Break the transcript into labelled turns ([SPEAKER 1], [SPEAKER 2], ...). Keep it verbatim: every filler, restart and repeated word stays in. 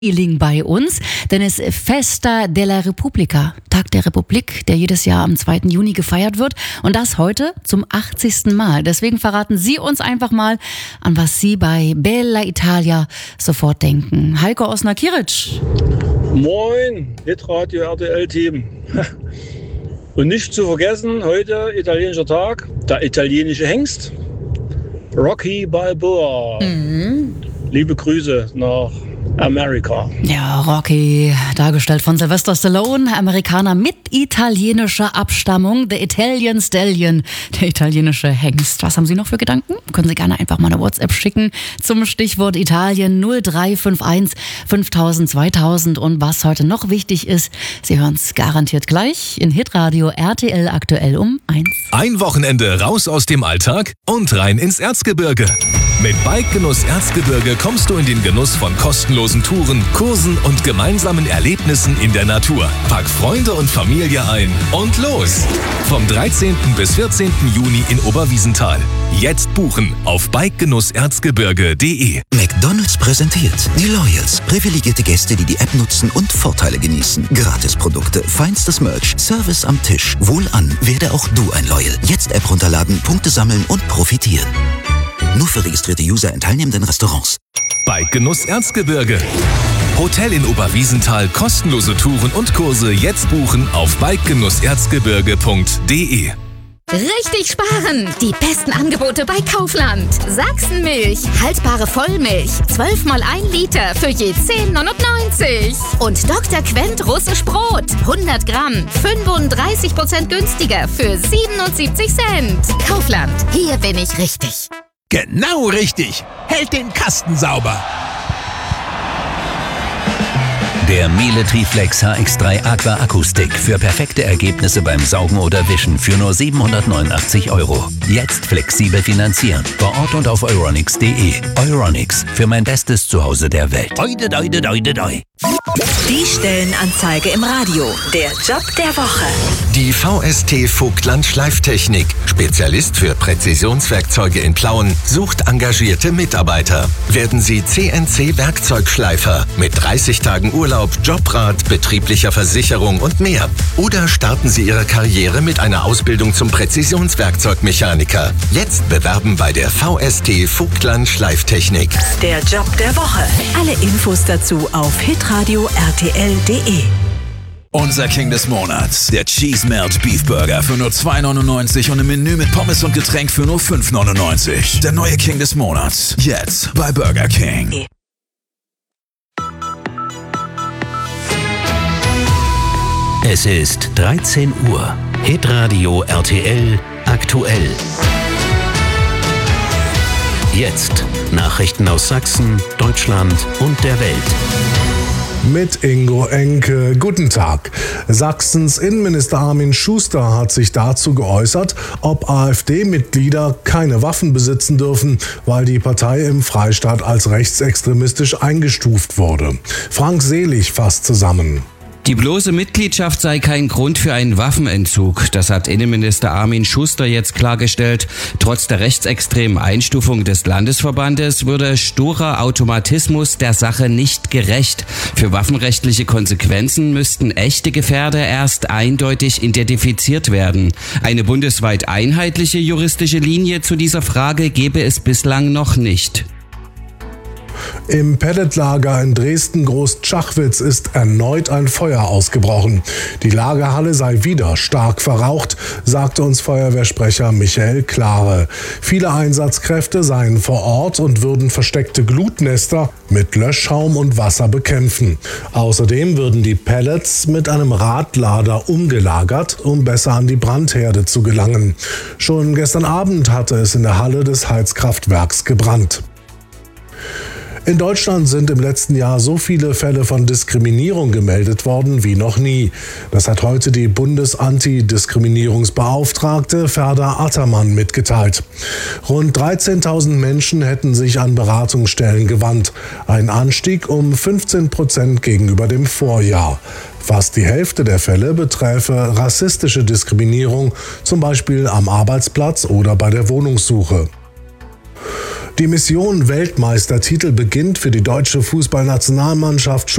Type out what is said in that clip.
[SPEAKER 1] Feeling bei uns, denn es ist Festa della Repubblica, Tag der Republik, der jedes Jahr am zweiten Juni gefeiert wird und das heute zum achtzigsten Mal. Deswegen verraten Sie uns einfach mal, an was Sie bei Bella Italia sofort denken. Heiko Osnakiewicz.
[SPEAKER 2] Moin, Hitradio R T L-Team. Und nicht zu vergessen, heute italienischer Tag, der italienische Hengst, Rocky Balboa. Mhm. Liebe Grüße nach Amerika.
[SPEAKER 1] Ja, Rocky, dargestellt von Sylvester Stallone, Amerikaner mit italienischer Abstammung, the Italian Stallion, der italienische Hengst. Was haben Sie noch für Gedanken? Können Sie gerne einfach mal eine WhatsApp schicken zum Stichwort Italien null drei fünf eins fünftausend zweitausend. Und was heute noch wichtig ist, Sie hören es garantiert gleich in Hitradio R T L aktuell um eins.
[SPEAKER 3] Ein Wochenende raus aus dem Alltag und rein ins Erzgebirge. Mit Bike-Genuss Erzgebirge kommst du in den Genuss von kostenlosen Touren, Kursen und gemeinsamen Erlebnissen in der Natur. Pack Freunde und Familie ein und los! Vom dreizehnten bis vierzehnten Juni in Oberwiesenthal. Jetzt buchen auf bikegenuss erzgebirge punkt de.
[SPEAKER 4] McDonald's präsentiert die Loyals. Privilegierte Gäste, die die App nutzen und Vorteile genießen. Gratisprodukte, feinstes Merch, Service am Tisch. Wohlan, werde auch du ein Loyal. Jetzt App runterladen, Punkte sammeln und profitieren. Nur für registrierte User in teilnehmenden Restaurants.
[SPEAKER 3] Bike-Genuss Erzgebirge. Hotel in Oberwiesenthal, kostenlose Touren und Kurse jetzt buchen auf bikegenuss erzgebirge punkt de.
[SPEAKER 5] Richtig sparen! Die besten Angebote bei Kaufland. Sachsenmilch, haltbare Vollmilch, zwölf mal ein Liter für je zehn neunundneunzig. Und Doktor Quent russisch Brot, hundert Gramm, fünfunddreißig Prozent günstiger für siebenundsiebzig Cent. Kaufland, hier bin ich richtig.
[SPEAKER 6] Genau richtig. Hält den Kasten sauber.
[SPEAKER 7] Der Miele Triflex H X drei Aqua Akkustick für perfekte Ergebnisse beim Saugen oder Wischen für nur siebenhundertneunundachtzig Euro. Jetzt flexibel finanzieren. Vor Ort und auf euronics punkt de. Euronics, für mein bestes Zuhause der Welt. Oide, oide, oide, oide.
[SPEAKER 8] Die Stellenanzeige im Radio. Der Job der Woche.
[SPEAKER 9] Die V S T Vogtland Schleiftechnik, Spezialist für Präzisionswerkzeuge in Plauen, sucht engagierte Mitarbeiter. Werden Sie C N C-Werkzeugschleifer mit dreißig Tagen Urlaub, Jobrat, betrieblicher Versicherung und mehr. Oder starten Sie Ihre Karriere mit einer Ausbildung zum Präzisionswerkzeugmechaniker. Jetzt bewerben bei der V S T Vogtland Schleiftechnik.
[SPEAKER 8] Der Job der Woche. Alle Infos dazu auf hitradio R T L punkt de.
[SPEAKER 6] Unser King des Monats, der Cheese Melt Beef Burger für nur zwei neunundneunzig und ein Menü mit Pommes und Getränk für nur fünf neunundneunzig. Der neue King des Monats, jetzt bei Burger King.
[SPEAKER 7] Es ist dreizehn Uhr. Hitradio R T L aktuell. Jetzt Nachrichten aus Sachsen, Deutschland und der Welt.
[SPEAKER 10] Mit Ingo Enke. Guten Tag. Sachsens Innenminister Armin Schuster hat sich dazu geäußert, ob AfD-Mitglieder keine Waffen besitzen dürfen, weil die Partei im Freistaat als rechtsextremistisch eingestuft wurde. Frank Selig fasst zusammen.
[SPEAKER 11] Die bloße Mitgliedschaft sei kein Grund für einen Waffenentzug. Das hat Innenminister Armin Schuster jetzt klargestellt. Trotz der rechtsextremen Einstufung des Landesverbandes würde sturer Automatismus der Sache nicht gerecht. Für waffenrechtliche Konsequenzen müssten echte Gefährder erst eindeutig identifiziert werden. Eine bundesweit einheitliche juristische Linie zu dieser Frage gebe es bislang noch nicht.
[SPEAKER 10] Im Pelletlager in Dresden-Groß-Tschachwitz ist erneut ein Feuer ausgebrochen. Die Lagerhalle sei wieder stark verraucht, sagte uns Feuerwehrsprecher Michael Klare. Viele Einsatzkräfte seien vor Ort und würden versteckte Glutnester mit Löschschaum und Wasser bekämpfen. Außerdem würden die Pellets mit einem Radlader umgelagert, um besser an die Brandherde zu gelangen. Schon gestern Abend hatte es in der Halle des Heizkraftwerks gebrannt. In Deutschland sind im letzten Jahr so viele Fälle von Diskriminierung gemeldet worden wie noch nie. Das hat heute die Bundesantidiskriminierungsbeauftragte Ferda Attermann mitgeteilt. Rund dreizehntausend Menschen hätten sich an Beratungsstellen gewandt. Ein Anstieg um fünfzehn Prozent gegenüber dem Vorjahr. Fast die Hälfte der Fälle beträfe rassistische Diskriminierung, zum Beispiel am Arbeitsplatz oder bei der Wohnungssuche. Die Mission Weltmeistertitel beginnt für die deutsche Fußballnationalmannschaft